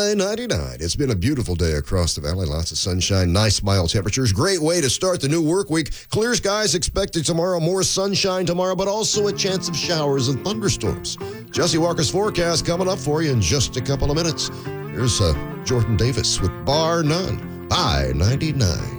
high 99. It's been a beautiful day across the valley. Lots of sunshine, nice mild temperatures. Great way to start the new work week. Clear skies expected tomorrow. More sunshine tomorrow, but also a chance of showers and thunderstorms. Jesse Walker's forecast coming up for you in just a couple of minutes. Here's Jordan Davis with Bar None, high 99.